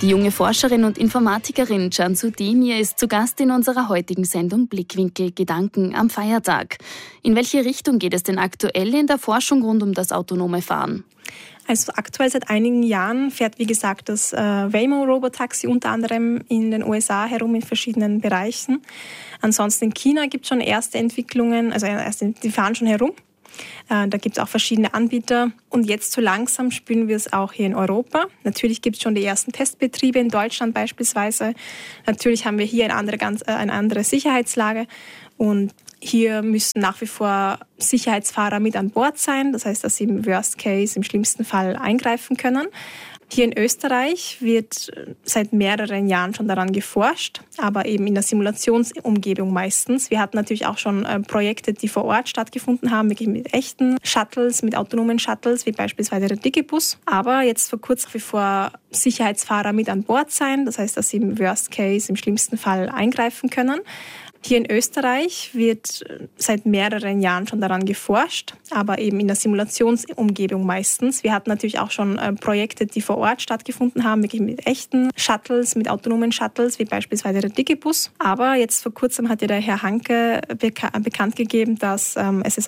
Die junge Forscherin und Informatikerin Cansu Demir ist zu Gast in unserer heutigen Sendung Blickwinkel Gedanken am Feiertag. In welche Richtung geht es denn aktuell in der Forschung rund um das autonome Fahren? Also aktuell seit einigen Jahren fährt, wie gesagt, das Waymo-Robotaxi unter anderem in den USA herum in verschiedenen Bereichen. Ansonsten in China gibt es schon erste Entwicklungen, die fahren schon herum. Da gibt es auch verschiedene Anbieter. Und jetzt so langsam spüren wir es auch hier in Europa. Natürlich gibt es schon die ersten Testbetriebe in Deutschland beispielsweise. Natürlich haben wir hier eine andere Sicherheitslage. Und hier müssen nach wie vor Sicherheitsfahrer mit an Bord sein. Das heißt, dass sie im Worst Case, im schlimmsten Fall eingreifen können. Hier in Österreich wird seit mehreren Jahren schon daran geforscht, aber eben in der Simulationsumgebung meistens. Wir hatten natürlich auch schon Projekte, die vor Ort stattgefunden haben, wirklich mit echten Shuttles, mit autonomen Shuttles, wie beispielsweise der Digibus. Aber jetzt vor kurzem vor Sicherheitsfahrer mit an Bord sein. Das heißt, dass sie im Worst Case, im schlimmsten Fall eingreifen können. Hier in Österreich wird seit mehreren Jahren schon daran geforscht, aber eben in der Simulationsumgebung meistens. Wir hatten natürlich auch schon Projekte, die vor Ort stattgefunden haben, wirklich mit echten Shuttles, mit autonomen Shuttles, wie beispielsweise der Digibus. Aber jetzt vor kurzem hat ja der Herr Hanke bekannt gegeben, dass es